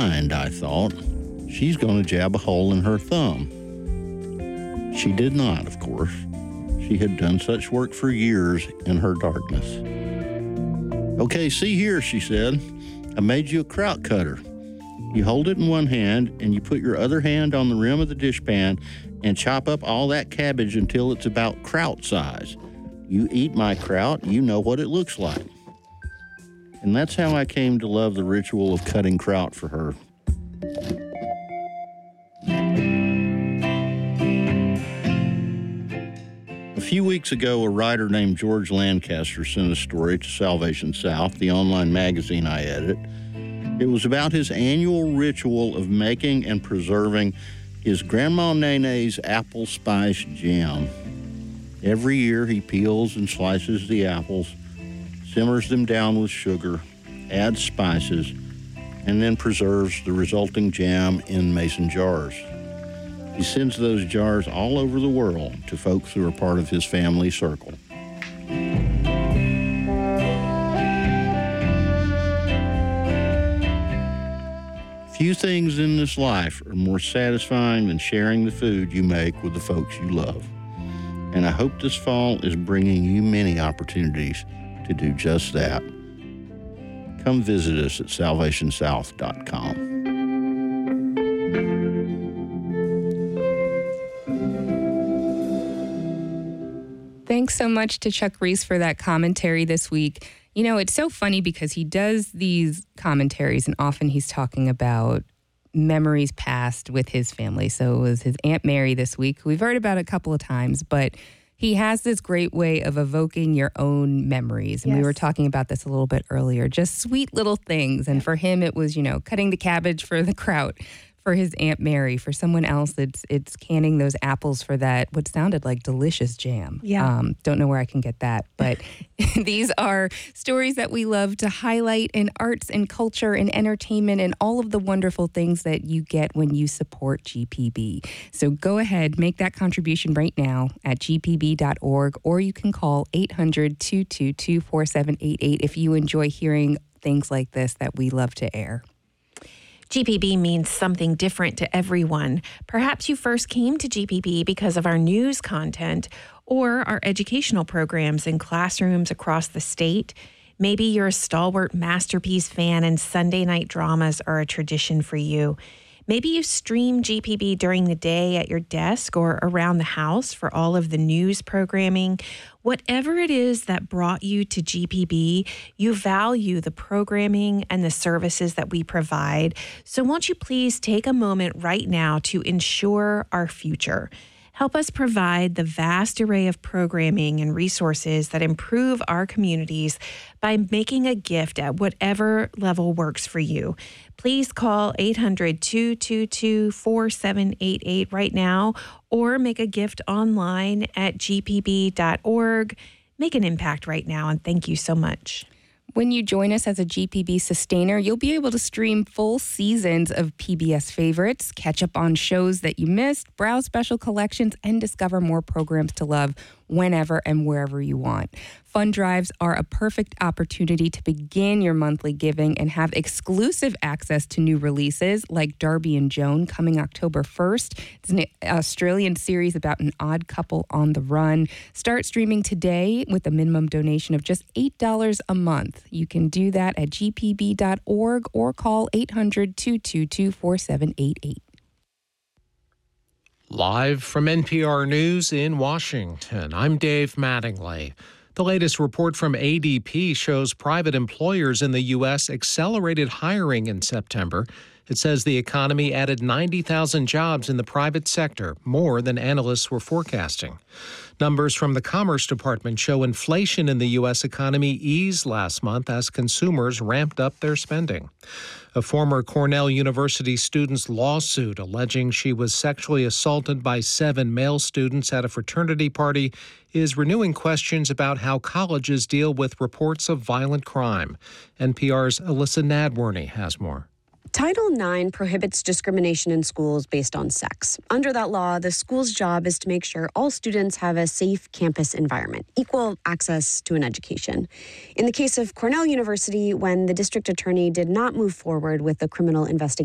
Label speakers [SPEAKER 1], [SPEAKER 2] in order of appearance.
[SPEAKER 1] mind, I thought. She's going to jab a hole in her thumb. She did not, of course. She had done such work for years in her darkness. Okay, see here, she said. I made you a kraut cutter. You hold it in one hand and you put your other hand on the rim of the dishpan and chop up all that cabbage until it's about kraut size. You eat my kraut, you know what it looks like. And that's how I came to love the ritual of cutting kraut for her. A few weeks ago, a writer named George Lancaster sent a story to Salvation South, the online magazine I edit. It was about his annual ritual of making and preserving his Grandma Nene's apple spice jam. Every year, he peels and slices the apples, simmers them down with sugar, adds spices, and then preserves the resulting jam in mason jars. He sends those jars all over the world to folks who are part of his family circle. Few things in this life are more satisfying than sharing the food you make with the folks you love. And I hope this fall is bringing you many opportunities to do just that. Come visit us at salvationsouth.com.
[SPEAKER 2] Thanks so much to Chuck Reese for that commentary this week. You know, it's so funny because he does these commentaries and often he's talking about memories past with his family. So it was his Aunt Mary this week, who we've heard about a couple of times, but he has this great way of evoking your own memories. And we were talking about this a little bit earlier, just sweet little things. And for him, it was, you know, cutting the cabbage for the kraut. For his Aunt Mary. For someone else, it's canning those apples for that, what sounded like delicious jam.
[SPEAKER 3] Yeah.
[SPEAKER 2] Don't know where I can get that. But these are stories that we love to highlight in arts and culture and entertainment and all of the wonderful things that you get when you support GPB. So go ahead, make that contribution right now at gpb.org, or you can call 800-222-4788 if you enjoy hearing things like this that we love to air.
[SPEAKER 3] GPB means something different to everyone. Perhaps you first came to GPB because of our news content or our educational programs in classrooms across the state. Maybe you're a stalwart Masterpiece fan and Sunday night dramas are a tradition for you. Maybe you stream GPB during the day at your desk or around the house for all of the news programming. Whatever it is that brought you to GPB, you value the programming and the services that we provide. So won't you please take a moment right now to ensure our future? Help us provide the vast array of programming and resources that improve our communities by making a gift at whatever level works for you. Please call 800-222-4788 right now or make a gift online at gpb.org. Make an impact right now, and thank you so much.
[SPEAKER 2] When you join us as a GPB sustainer, you'll be able to stream full seasons of PBS favorites, catch up on shows that you missed, browse special collections, and discover more programs to love whenever and wherever you want. Fund drives are a perfect opportunity to begin your monthly giving and have exclusive access to new releases like Darby and Joan coming October 1st. It's an Australian series about an odd couple on the run. Start streaming today with a minimum donation of just $8 a month. You can do that at gpb.org or call 800-222-4788.
[SPEAKER 4] Live from NPR News in Washington, I'm Dave Mattingly. The latest report from ADP shows private employers in the U.S. accelerated hiring in September. It says the economy added 90,000 jobs in the private sector, more than analysts were forecasting. Numbers from the Commerce Department show inflation in the U.S. economy eased last month as consumers ramped up their spending. A former Cornell University student's lawsuit alleging she was sexually assaulted by 7 male students at a fraternity party is renewing questions about how colleges deal with reports of violent crime. NPR's Alyssa Nadworny has more.
[SPEAKER 5] Title IX prohibits discrimination in schools based on sex. Under that law, the school's job is to make sure all students have a safe campus environment, equal access to an education. In the case of Cornell University, when the district attorney did not move forward with the criminal investigation,